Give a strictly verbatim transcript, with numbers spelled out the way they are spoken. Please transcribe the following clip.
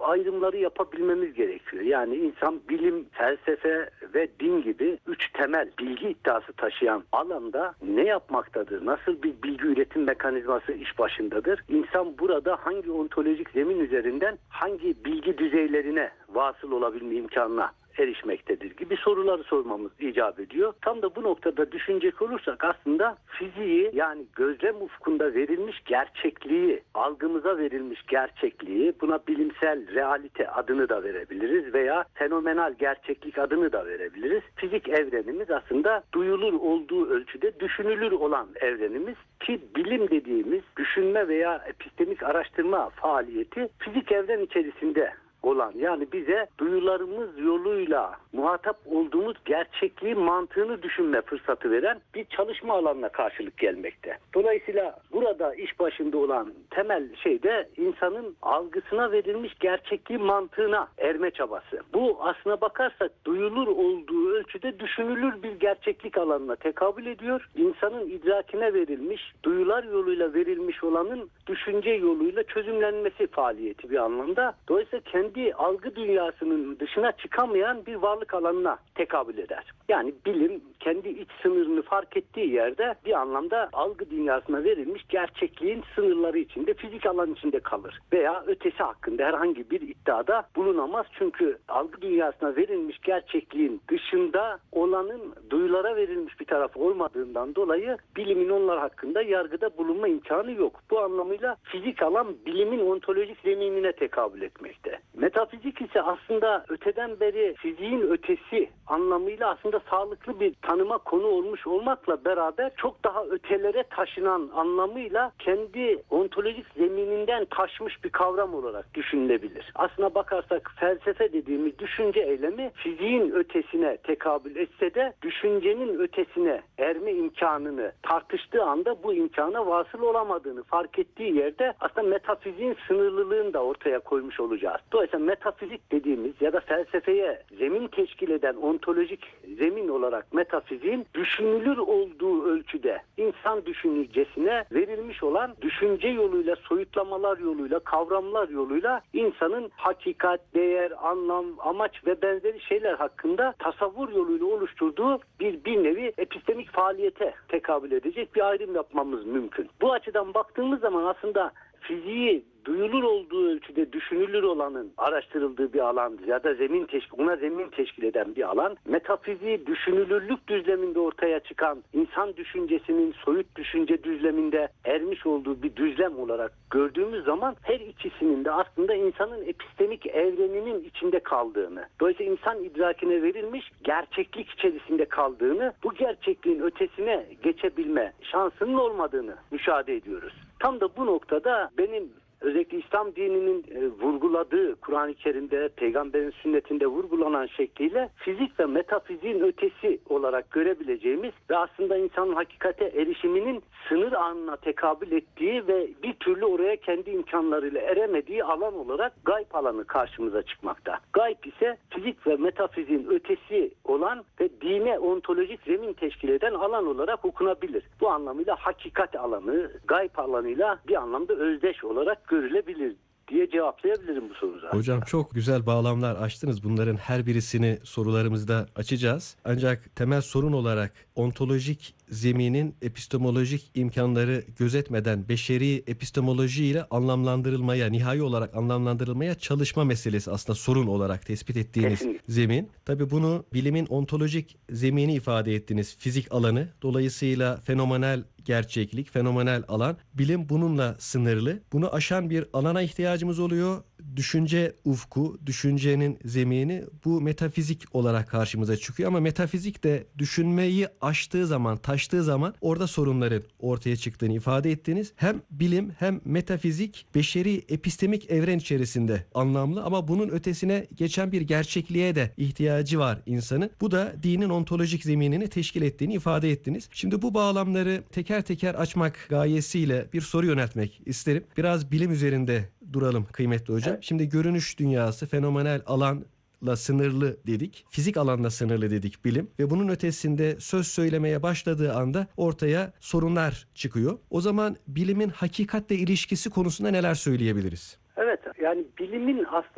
ayrımları yapabilmemiz gerekiyor. Yani insan bilim, felsefe ve din gibi üç temel bilgi iddiası taşıyan alanda ne yapmaktadır? Nasıl bir bilgi üretim mekanizması iş başındadır? İnsan burada hangi ontolojik zemin üzerinden hangi bilgi düzeylerine vasıl olabilme imkanına erişmektedir gibi soruları sormamız icap ediyor. Tam da bu noktada düşünecek olursak aslında fiziği, yani gözlem ufkunda verilmiş gerçekliği, algımıza verilmiş gerçekliği, buna bilimsel realite adını da verebiliriz veya fenomenal gerçeklik adını da verebiliriz. Fizik evrenimiz aslında duyulur olduğu ölçüde düşünülür olan evrenimiz ki bilim dediğimiz düşünme veya epistemik araştırma faaliyeti fizik evren içerisinde olan, yani bize duyularımız yoluyla muhatap olduğumuz gerçekliği mantığını düşünme fırsatı veren bir çalışma alanına karşılık gelmekte. Dolayısıyla burada iş başında olan temel şey de insanın algısına verilmiş gerçekliği mantığına erme çabası. Bu aslına bakarsak duyulur olduğu ölçüde düşünülür bir gerçeklik alanına tekabül ediyor. İnsanın idrakine verilmiş, duyular yoluyla verilmiş olanın düşünce yoluyla çözümlenmesi faaliyeti bir anlamda. Dolayısıyla kendi kendi algı dünyasının dışına çıkamayan bir varlık alanına tekabül eder. Yani bilim kendi iç sınırını fark ettiği yerde bir anlamda algı dünyasına verilmiş gerçekliğin sınırları içinde, fizik alan içinde kalır. Veya ötesi hakkında herhangi bir iddiada bulunamaz. Çünkü algı dünyasına verilmiş gerçekliğin dışında olanın duyulara verilmiş bir tarafı olmadığından dolayı bilimin onlar hakkında yargıda bulunma imkanı yok. Bu anlamıyla fizik alan bilimin ontolojik zeminine tekabül etmekte. Metafizik ise aslında öteden beri fiziğin ötesi anlamıyla aslında sağlıklı bir tanıma konu olmuş olmakla beraber çok daha ötelere taşınan anlamıyla kendi ontolojik zemininden taşmış bir kavram olarak düşünülebilir. Aslına bakarsak felsefe dediğimiz düşünce eylemi fiziğin ötesine tekabül etse de düşüncenin ötesine erme imkanını tartıştığı anda bu imkana vasıl olamadığını fark ettiği yerde aslında metafiziğin sınırlılığını da ortaya koymuş olacağız. Dolayısıyla metafizik dediğimiz ya da felsefeye zemin teşkil eden ontolojik zemin olarak metafiziğin düşünülür olduğu ölçüde insan düşünürcesine verilmiş olan düşünce yoluyla, soyutlamalar yoluyla, kavramlar yoluyla insanın hakikat, değer, anlam, amaç ve benzeri şeyler hakkında tasavvur yoluyla oluşturduğu bir bir nevi epistemik faaliyete tekabül edecek bir ayrım yapmamız mümkün. Bu açıdan baktığımız zaman aslında fiziği duyulur olduğu ölçüde düşünülür olanın araştırıldığı bir alan ya da zemin teşkil, ona zemin teşkil eden bir alan, metafiziği düşünülürlük düzleminde ortaya çıkan insan düşüncesinin soyut düşünce düzleminde ermiş olduğu bir düzlem olarak gördüğümüz zaman her ikisinin de aslında insanın epistemik evreninin içinde kaldığını, dolayısıyla insan idrakine verilmiş gerçeklik içerisinde kaldığını, bu gerçekliğin ötesine geçebilme şansının olmadığını müşahede ediyoruz. Tam da bu noktada benim özellikle İslam dininin e, vurguladığı, Kur'an-ı Kerim'de, Peygamberin sünnetinde vurgulanan şekliyle fizik ve metafiziğin ötesi olarak görebileceğimiz ve aslında insanın hakikate erişiminin sınır anına tekabül ettiği ve bir türlü oraya kendi imkanlarıyla eremediği alan olarak gayb alanı karşımıza çıkmakta. Gayb ise fizik ve metafiziğin ötesi olan ve dine ontolojik zemin teşkil eden alan olarak okunabilir. Bu anlamıyla hakikat alanı, gayb alanıyla bir anlamda özdeş olarak görülebilir diye cevaplayabilirim bu soruya. Hocam çok güzel bağlamlar açtınız. Bunların her birisini sorularımızda açacağız. Ancak temel sorun olarak ontolojik zeminin epistemolojik imkanları gözetmeden beşeri epistemoloji ile anlamlandırılmaya, nihai olarak anlamlandırılmaya çalışma meselesi aslında sorun olarak tespit ettiğiniz Kesinlikle. zemin. Tabii bunu bilimin ontolojik zemini ifade ettiniz, fizik alanı. Dolayısıyla fenomenal gerçeklik, fenomenal alan. Bilim bununla sınırlı. Bunu aşan bir alana ihtiyacımız oluyor. Düşünce ufku, düşüncenin zemini bu metafizik olarak karşımıza çıkıyor. Ama metafizik de düşünmeyi aştığı zaman, taştığı zaman orada sorunların ortaya çıktığını ifade ettiniz. Hem bilim hem metafizik beşeri epistemik evren içerisinde anlamlı ama bunun ötesine geçen bir gerçekliğe de ihtiyacı var insanın. Bu da dinin ontolojik zeminini teşkil ettiğini ifade ettiniz. Şimdi bu bağlamları teker teker açmak gayesiyle bir soru yöneltmek isterim. Biraz bilim üzerinde duralım kıymetli hocam. Evet. Şimdi görünüş dünyası, fenomenal alanla sınırlı dedik. Fizik alanla sınırlı dedik bilim. Ve bunun ötesinde söz söylemeye başladığı anda ortaya sorunlar çıkıyor. O zaman bilimin hakikatle ilişkisi konusunda neler söyleyebiliriz? Evet, yani bilimin aslında